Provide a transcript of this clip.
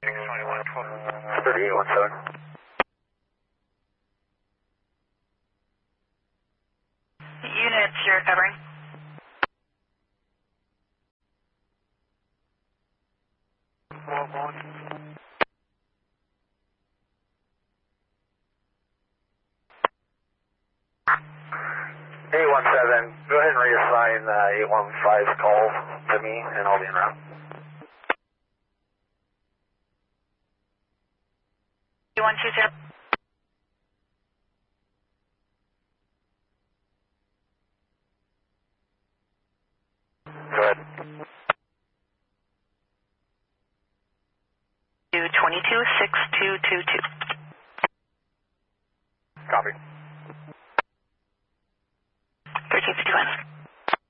3817. Units, you're covering. Go ahead and reassign 815's call to me, and I'll be en route. 2120. Go ahead. 226222. Copy. 1351.